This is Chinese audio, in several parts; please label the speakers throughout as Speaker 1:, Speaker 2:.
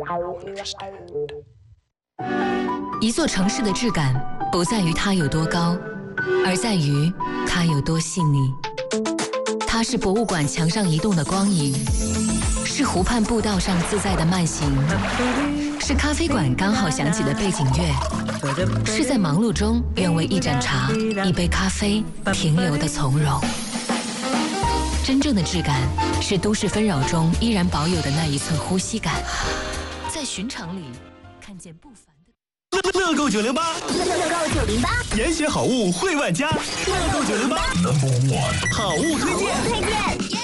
Speaker 1: 一座城市的质感不在于它有多高，而在于它有多细腻。它是博物馆墙上移动的光影，是湖畔步道上自在的慢行，是咖啡馆刚好响起的背景乐，是在忙碌中愿为一盏茶、一杯咖啡停留的从容。真正的质感是都市纷扰中依然保有的那一寸呼吸感，在寻常里看见不凡的
Speaker 2: 乐购908，
Speaker 3: 乐购908，
Speaker 2: 严选好物惠万家，乐购908 No.1好物推荐。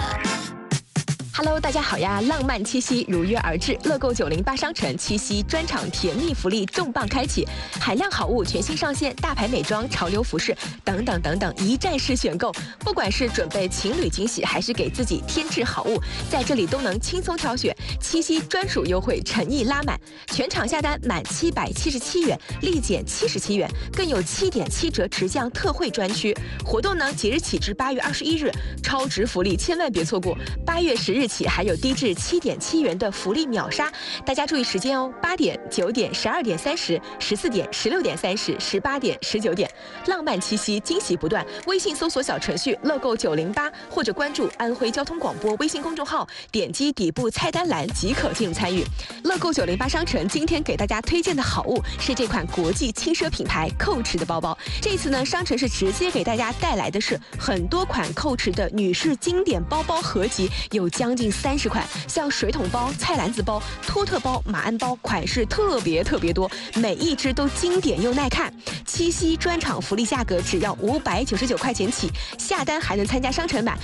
Speaker 4: Hello， 大家好呀！浪漫七夕如约而至，乐购908商城七夕专场甜蜜福利重磅开启，海量好物全新上线，大牌美妆、潮流服饰等等等等，一站式选购。不管是准备情侣惊喜，还是给自己添置好物，在这里都能轻松挑选。七夕专属优惠诚意拉满，全场下单满777元，立减77元，更有7.7折直降特惠专区。活动呢，即日起至8月21日，超值福利千万别错过。8月10日起还有低至7.7元的福利秒杀，大家注意时间哦！8点、9点、12点30、14点、16点30、18点、19点，浪漫七夕，惊喜不断。微信搜索小程序乐购908，或者关注安徽交通广播微信公众号，点击底部菜单栏即可进入参与。乐购908商城今天给大家推荐的好物是这款国际轻奢品牌Coach的包包。这次呢，商城是直接给大家带来的是很多款Coach的女士经典包包合集，有将近30款，像水桶包、菜篮子包、托特包、马鞍包，款式特别多，每一只都经典又耐看。七夕专场福利价格只要599块钱起，下单还能参加商城版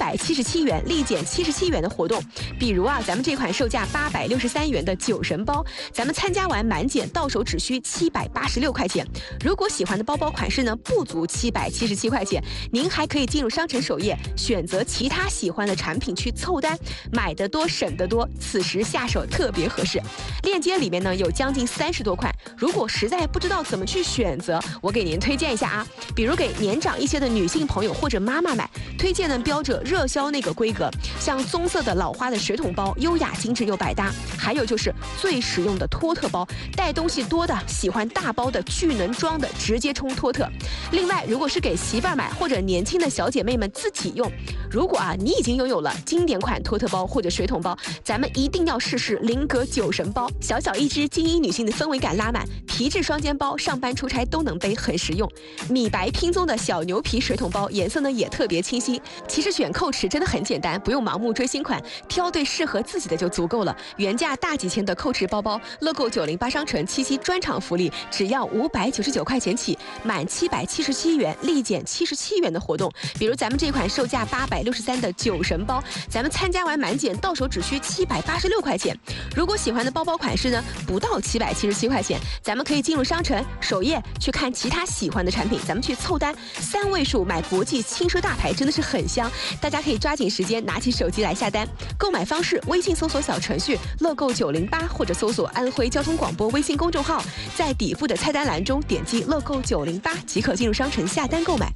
Speaker 4: 777元立减77元的活动。比如啊，咱们这款售价863元的酒神包，咱们参加完满减到手只需786块钱。如果喜欢的包包款式呢不足777块钱，您还可以进入商城首页，选择其他喜欢的产品去凑单，买得多省得多，此时下手特别合适。链接里面呢有将近30多款，如果实在不知道怎么去选择，我给您推荐一下啊。比如给年长一些的女性朋友或者妈妈买，推荐呢标着热销那个规格，像棕色的老花的水桶包，优雅精致又百搭。还有就是最实用的托特包，带东西多的、喜欢大包的、巨能装的，直接冲托特。另外，如果是给媳妇儿买或者年轻的小姐妹们自己用，如果啊你已经拥有了经典款托特包或者水桶包，咱们一定要试试菱格酒神包，小小一只，精英女性的氛围感拉满，皮质双肩包，上班出差都能背，很实用。米白拼宗的小牛皮水桶包，颜色呢也特别清新。其实选Coach真的很简单，不用盲目追新款，挑对适合自己的就足够了。原价大几千的Coach包包，乐购908商城七夕专场福利只要599块钱起，满777元立减77元的活动。比如咱们这款售价863的酒神包，咱们参加完满减到手只需786块钱。如果喜欢的包包款式呢不到777块钱，咱们可以进入商城首页去看其他喜欢的产品，咱们去凑单，3位数买国际轻奢大牌真的是很香，大家可以抓紧时间拿起手机来下单。购买方式：微信搜索小程序乐购908，或者搜索安徽交通广播微信公众号，在底部的菜单栏中点击乐购908即可进入商城下单购买。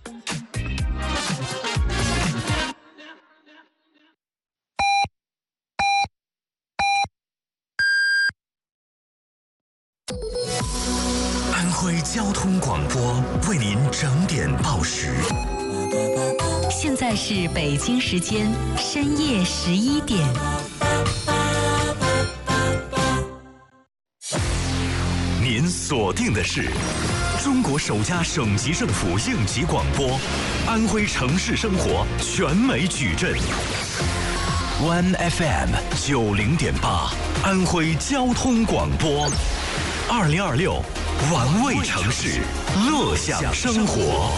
Speaker 5: 安徽交通广播为您整点报时。
Speaker 1: 现在是北京时间深夜11点。
Speaker 5: 您锁定的是中国首家省级政府应急广播，安徽城市生活全美矩阵。One FM 90.8，安徽交通广播，2026玩味城市，乐享生活。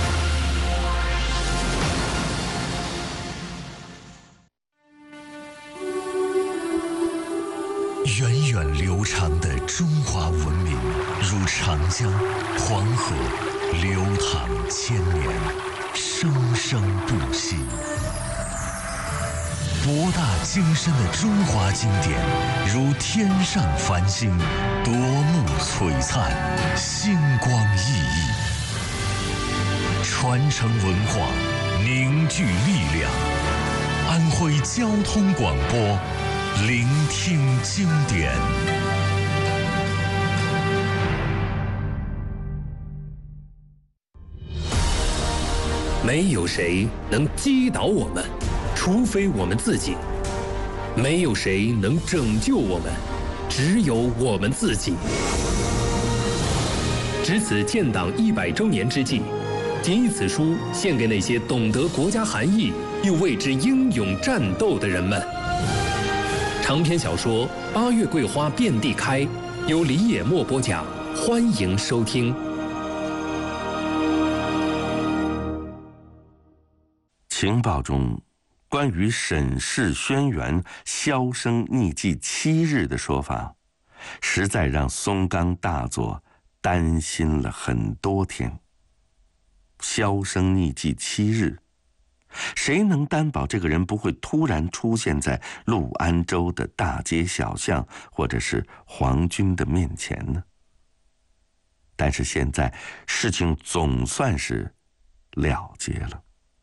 Speaker 5: 源远流长的中华文明，如长江、黄河，流淌千年，生生不息。博大精深的中华经典，如天上繁星，夺目璀璨，星光熠熠。传承文化，凝聚力量。安徽交通广播聆听经典。
Speaker 6: 没有谁能击倒我们，除非我们自己；没有谁能拯救我们，只有我们自己。值此建党100周年之际，谨以此书献给那些懂得国家含义又为之英勇战斗的人们。长篇小说《八月桂花遍地开》，由李野墨播讲，欢迎收听。
Speaker 7: 情报中关于沈氏轩辕销声匿迹7日的说法，实在让松冈大佐担心了很多天。销声匿迹7日，谁能担保这个人不会突然出现在陆安州的大街小巷，或者是皇军的面前呢？但是现在事情总算是了结了。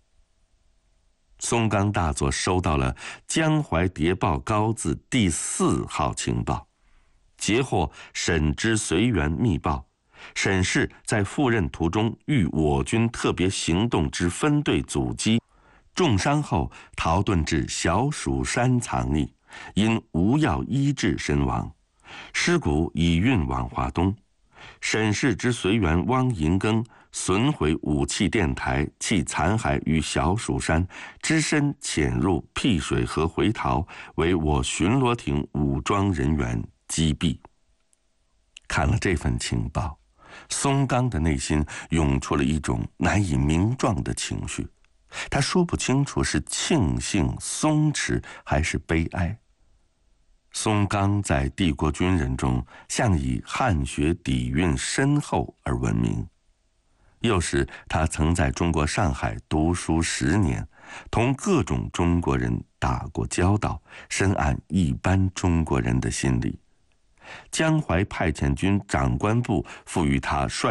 Speaker 7: 松冈大佐收到了江淮谍报高字第4号情报，截获沈之随员密报，沈氏在赴任途中遇我军特别行动之分队阻击，重伤后逃遁至小蜀山藏匿，因无药医治身亡，尸骨已运往华东。沈氏之随员汪银庚损毁武器电台，弃残骸于小蜀山，只身潜入辟水河回逃，为我巡逻艇武装人员击毙。看了这份情报，松冈的内心涌出了一种难以名状的情绪，他说不清楚是庆幸、松弛还是悲哀。松冈在帝国军人中向以汉学底蕴深厚而闻名，又是他曾在中国上海读书10年，同各种中国人打过交道，深谙一般中国人的心理。江淮派遣军长官部赋予他率